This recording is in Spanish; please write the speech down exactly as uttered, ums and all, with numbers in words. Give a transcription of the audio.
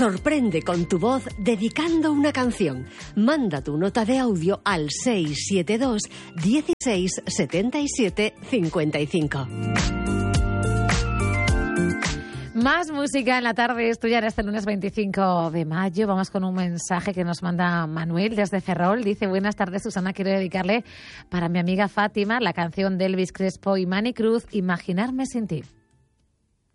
Sorprende con tu voz dedicando una canción. Manda tu nota de audio al seis siete dos, dieciséis, setenta y siete, cincuenta y cinco. Más música en la tarde, esto ya era este lunes veinticinco de mayo. Vamos con un mensaje que nos manda Manuel desde Ferrol. Dice: buenas tardes, Susana, quiero dedicarle para mi amiga Fátima la canción de Elvis Crespo y Manny Cruz, Imaginarme sin ti.